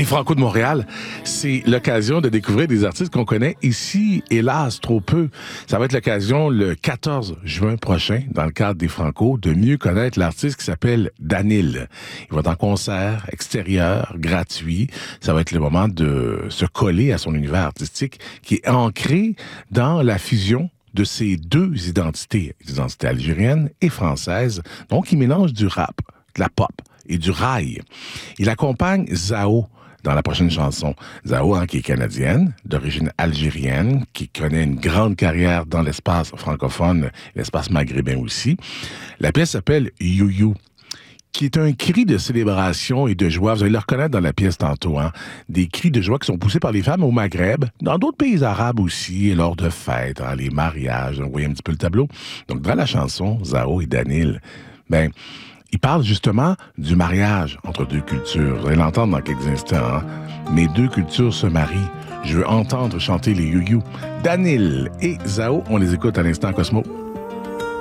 les Franco de Montréal, c'est l'occasion de découvrir des artistes qu'on connaît ici, hélas, trop peu. Ça va être l'occasion le 14 juin prochain, dans le cadre des Franco, de mieux connaître l'artiste qui s'appelle Danil. Il va être en concert extérieur, gratuit. Ça va être le moment de se coller à son univers artistique qui est ancré dans la fusion de ces deux identités, l'identité algérienne et française. Donc, il mélange du rap, de la pop et du rail. Il accompagne Zao dans la prochaine chanson. Zao, qui est canadienne, d'origine algérienne, qui connaît une grande carrière dans l'espace francophone, l'espace maghrébin aussi. La pièce s'appelle You You, qui est un cri de célébration et de joie. Vous allez le reconnaître dans la pièce tantôt, des cris de joie qui sont poussés par les femmes au Maghreb, dans d'autres pays arabes aussi, lors de fêtes, les mariages. Vous voyez un petit peu le tableau. Donc, dans la chanson, Zao et Danil, il parle justement du mariage entre deux cultures. Vous allez l'entendre dans quelques instants. Mes deux cultures se marient. Je veux entendre chanter les you-you. Danil et Zao, on les écoute à l'instant Cosmo.